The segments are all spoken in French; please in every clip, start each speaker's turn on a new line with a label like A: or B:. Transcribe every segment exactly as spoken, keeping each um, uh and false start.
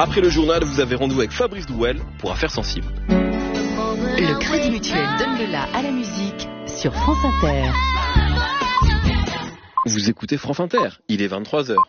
A: Après le journal, vous avez rendez-vous avec Fabrice Douel pour Affaires sensibles.
B: Le Crédit Mutuel donne le la à la musique sur France Inter.
A: Vous écoutez France Inter, il est vingt-trois heures.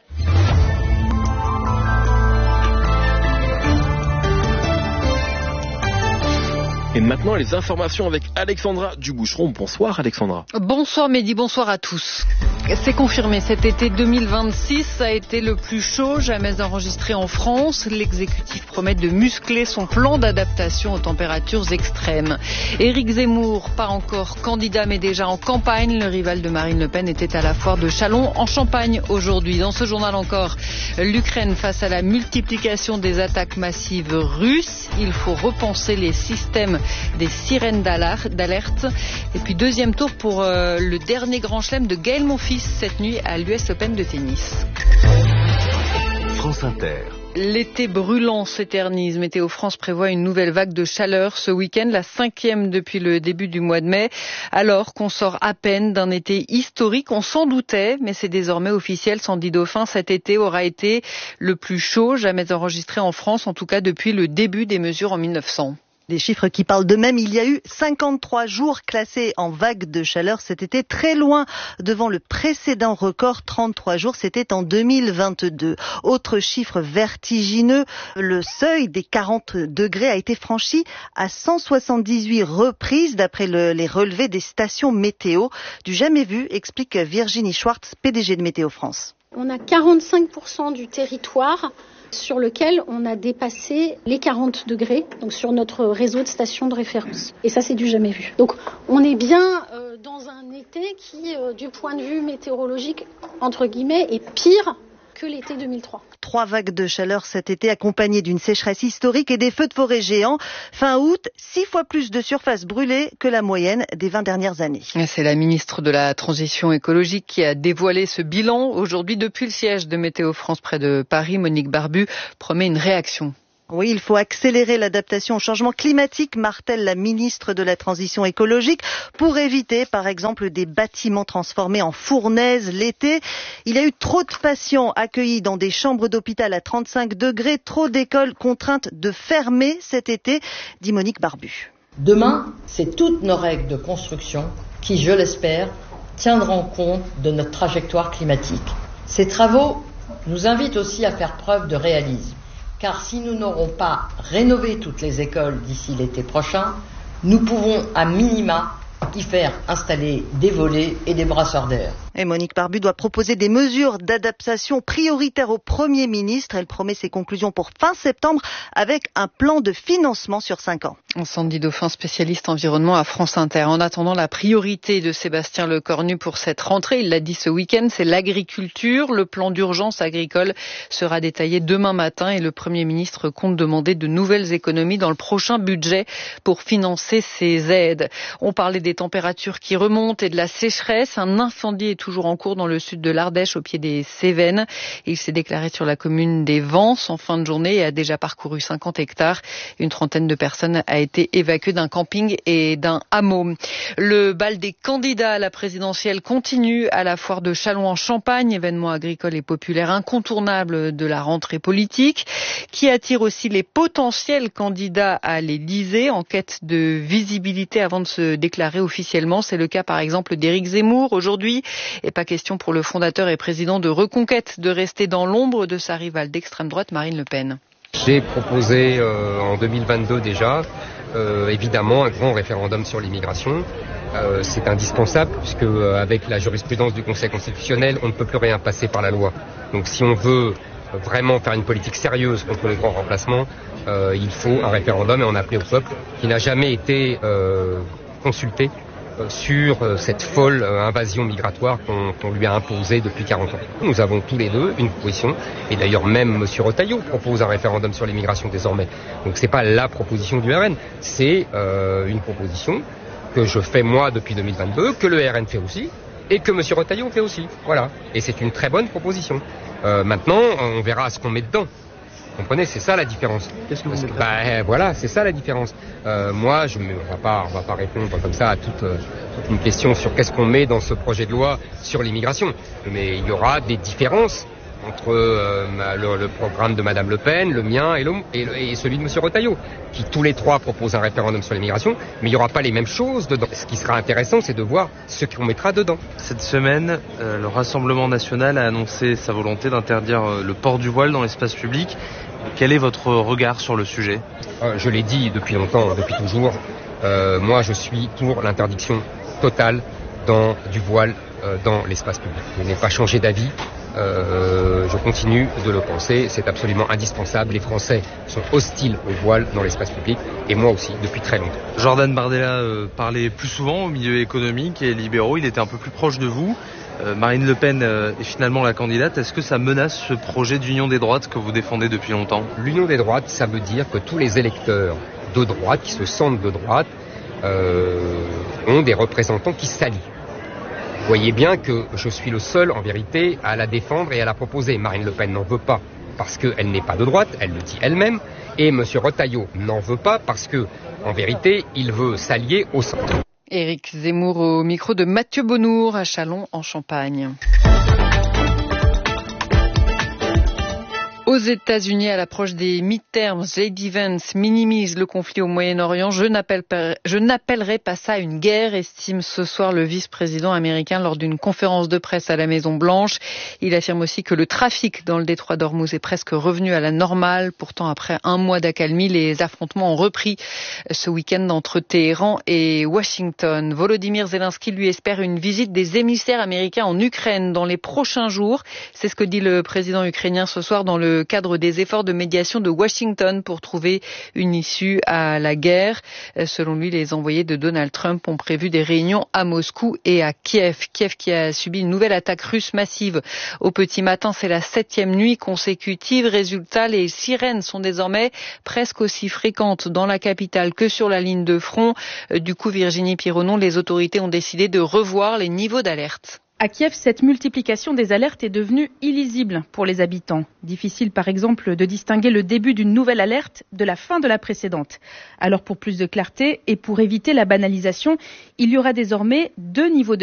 A: Et maintenant, les informations avec Alexandra Duboucheron. Bonsoir Alexandra.
C: Bonsoir Mehdi, bonsoir à tous. C'est confirmé, cet été deux mille vingt-six a été le plus chaud jamais enregistré en France. L'exécutif promet de muscler son plan d'adaptation aux températures extrêmes. Éric Zemmour, pas encore candidat mais déjà en campagne. Le rival de Marine Le Pen était à la foire de Châlons en Champagne aujourd'hui. Dans ce journal encore, l'Ukraine face à la multiplication des attaques massives russes. Il faut repenser les systèmes des sirènes d'alerte. Et puis deuxième tour pour euh, le dernier grand chelem de Gaël Monfils cette nuit à l'U S Open de tennis.
D: France Inter.
C: L'été brûlant s'éternise. Météo France prévoit une nouvelle vague de chaleur ce week-end, la cinquième depuis le début du mois de mai. Alors qu'on sort à peine d'un été historique, on s'en doutait, mais c'est désormais officiel. Sandy Dauphin, cet été aura été le plus chaud jamais enregistré en France, en tout cas depuis le début des mesures en mille neuf cents.
E: Des chiffres qui parlent d'eux-mêmes. Il y a eu cinquante-trois jours classés en vague de chaleur cet été, très loin devant le précédent record, trente-trois jours, c'était en deux mille vingt-deux. Autre chiffre vertigineux, le seuil des quarante degrés a été franchi à cent soixante-dix-huit reprises d'après le, les relevés des stations météo. Du jamais vu, explique Virginie Schwartz, P D G de Météo France.
F: On a quarante-cinq pour cent du territoire sur lequel on a dépassé les quarante degrés, donc sur notre réseau de stations de référence. Et ça, c'est du jamais vu. Donc, on est bien euh, dans un été qui, euh, du point de vue météorologique, entre guillemets, est pire que l'été deux mille trois.
E: Trois vagues de chaleur cet été accompagnées d'une sécheresse historique et des feux de forêt géants. Fin août, six fois plus de surface brûlée que la moyenne des vingt dernières années.
C: C'est la ministre de la Transition écologique qui a dévoilé ce bilan. Aujourd'hui, depuis le siège de Météo France près de Paris, Monique Barbu promet une réaction.
E: Oui, il faut accélérer l'adaptation au changement climatique, martèle la ministre de la Transition écologique, pour éviter, par exemple, des bâtiments transformés en fournaises l'été. Il y a eu trop de patients accueillis dans des chambres d'hôpital à trente-cinq degrés, trop d'écoles contraintes de fermer cet été, dit Monique Barbu.
G: Demain, c'est toutes nos règles de construction qui, je l'espère, tiendront compte de notre trajectoire climatique. Ces travaux nous invitent aussi à faire preuve de réalisme. Car si nous n'aurons pas rénové toutes les écoles d'ici l'été prochain, nous pouvons à minima y faire installer des volets et des brasseurs d'air.
E: Et Monique Barbu doit proposer des mesures d'adaptation prioritaires au Premier ministre. Elle promet ses conclusions pour fin septembre avec un plan de financement sur cinq ans.
C: Sandy Dauphin, spécialiste environnement à France Inter. En attendant, la priorité de Sébastien Lecornu pour cette rentrée, il l'a dit ce week-end, c'est l'agriculture. Le plan d'urgence agricole sera détaillé demain matin et le Premier ministre compte demander de nouvelles économies dans le prochain budget pour financer ces aides. On parlait des températures qui remontent et de la sécheresse. Un incendie est toujours en cours dans le sud de l'Ardèche, au pied des Cévennes. Il s'est déclaré sur la commune des Vences en fin de journée et a déjà parcouru cinquante hectares. Une trentaine de personnes a été évacuée d'un camping et d'un hameau. Le bal des candidats à la présidentielle continue à la foire de Châlons en Champagne, événement agricole et populaire incontournable de la rentrée politique, qui attire aussi les potentiels candidats à l'Élysée en quête de visibilité avant de se déclarer officiellement. C'est le cas par exemple d'Éric Zemmour aujourd'hui. Et pas question pour le fondateur et président de Reconquête de rester dans l'ombre de sa rivale d'extrême droite Marine Le Pen.
H: J'ai proposé euh, en deux mille vingt-deux déjà, euh, évidemment, un grand référendum sur l'immigration. Euh, c'est indispensable puisque euh, avec la jurisprudence du Conseil constitutionnel, on ne peut plus rien passer par la loi. Donc si on veut vraiment faire une politique sérieuse contre les grands remplacements, euh, il faut un référendum et on a appelé au peuple qui n'a jamais été euh, consulté sur cette folle invasion migratoire qu'on, qu'on lui a imposée depuis quarante ans. Nous avons tous les deux une proposition, et d'ailleurs même M. Retailleau propose un référendum sur l'immigration désormais. Donc c'est pas la proposition du R N, c'est euh, une proposition que je fais moi depuis deux mille vingt-deux, que le R N fait aussi, et que M. Retailleau fait aussi. Voilà. Et c'est une très bonne proposition. Euh, maintenant, on verra ce qu'on met dedans. Vous comprenez, c'est ça la différence. Qu'est-ce que vous que, bah, voilà, c'est ça la différence. Euh, moi, je ne va pas, on va pas répondre comme ça à toute, euh, toute une question sur qu'est-ce qu'on met dans ce projet de loi sur l'immigration. Mais il y aura des différences entre euh, le, le programme de Madame Le Pen, le mien et, le, et, et celui de Monsieur Retailleau, qui tous les trois proposent un référendum sur l'immigration, mais il n'y aura pas les mêmes choses dedans. Ce qui sera intéressant, c'est de voir ce qu'on mettra dedans.
I: Cette semaine, euh, le Rassemblement national a annoncé sa volonté d'interdire euh, le port du voile dans l'espace public. Quel est votre regard sur le sujet ?
H: euh, Je l'ai dit depuis longtemps, depuis toujours. Euh, moi, je suis pour l'interdiction totale dans, du voile euh, dans l'espace public. Je n'ai pas changé d'avis. Euh, je continue de le penser. C'est absolument indispensable. Les Français sont hostiles au voile dans l'espace public, et moi aussi, depuis très longtemps.
I: Jordan Bardella euh, parlait plus souvent au milieu économique et libéraux. Il était un peu plus proche de vous. Euh, Marine Le Pen euh, est finalement la candidate. Est-ce que ça menace ce projet d'union des droites que vous défendez depuis longtemps ?
H: L'union des droites, ça veut dire que tous les électeurs de droite, qui se sentent de droite, euh, ont des représentants qui s'allient. Vous voyez bien que je suis le seul, en vérité, à la défendre et à la proposer. Marine Le Pen n'en veut pas parce qu'elle n'est pas de droite, elle le dit elle-même, et M. Retailleau n'en veut pas parce que, en vérité, il veut s'allier au centre.
C: Éric Zemmour au micro de Mathieu Bonnour à Châlons en Champagne. Aux États-Unis, à l'approche des midterms, J D Vance minimise le conflit au Moyen-Orient. Je n'appelle pas, je n'appellerai pas ça une guerre, estime ce soir le vice-président américain lors d'une conférence de presse à la Maison-Blanche. Il affirme aussi que le trafic dans le détroit d'Ormuz est presque revenu à la normale. Pourtant, après un mois d'accalmie, les affrontements ont repris ce week-end entre Téhéran et Washington. Volodymyr Zelensky lui espère une visite des émissaires américains en Ukraine dans les prochains jours. C'est ce que dit le président ukrainien ce soir dans le cadre des efforts de médiation de Washington pour trouver une issue à la guerre. Selon lui, les envoyés de Donald Trump ont prévu des réunions à Moscou et à Kiev. Kiev qui a subi une nouvelle attaque russe massive au petit matin. C'est la septième nuit consécutive. Résultat, les sirènes sont désormais presque aussi fréquentes dans la capitale que sur la ligne de front. Du coup, Virginie Pironon, les autorités ont décidé de revoir les niveaux d'alerte.
J: À Kiev, cette multiplication des alertes est devenue illisible pour les habitants. Difficile par exemple de distinguer le début d'une nouvelle alerte de la fin de la précédente. Alors pour plus de clarté et pour éviter la banalisation, il y aura désormais deux niveaux de